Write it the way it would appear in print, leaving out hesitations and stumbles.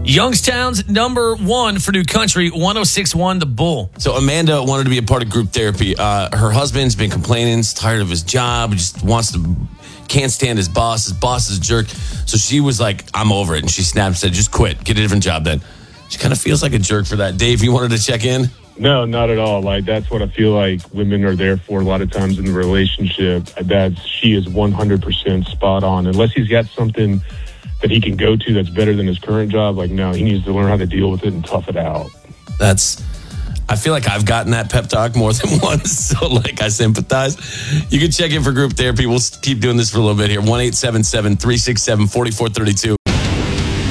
Youngstown's number one for New Country, 106.1 The Bull. So Amanda wanted to be a part of group therapy. Her husband's been complaining, he's tired of his job, just can't stand his boss. His boss is a jerk. So she was like, I'm over it. And she snapped and said, just quit. Get a different job then. She kind of feels like a jerk for that. Dave, you wanted to check in? No, not at all. Like, that's what I feel like women are there for a lot of times in the relationship. She is 100% spot on. Unless he's got something that he can go to that's better than his current job, like, no, he needs to learn how to deal with it and tough it out. I feel like I've gotten that pep talk more than once, so like I sympathize. You can check in for group therapy. We'll keep doing this for a little bit here. 1-877-367-4432.